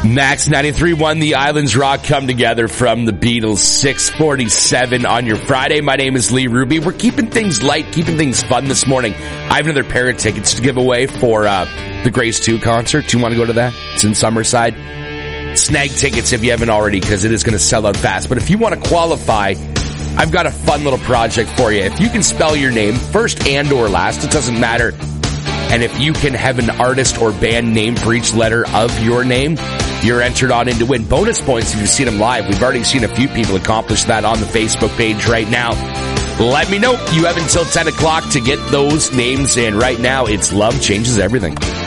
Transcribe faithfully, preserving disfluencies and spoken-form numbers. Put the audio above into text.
Max ninety-three point one, The Islands Rock come together from the Beatles, six forty-seven on your Friday. My name is Lee Ruby. We're keeping things light, keeping things fun this morning. I have another pair of tickets to give away for uh, the Grace two concert. Do you want to go to that? It's in Summerside. Snag tickets if you haven't already, because it is going to sell out fast. But if you want to qualify, I've got a fun little project for you. If you can spell your name, first and or last, it doesn't matter. And if you can have an artist or band name for each letter of your name, you're entered on in to win bonus points if you've seen them live. We've already seen a few people accomplish that on the Facebook page right now. Let me know. You have until ten o'clock to get those names in. Right now, it's Love Changes Everything.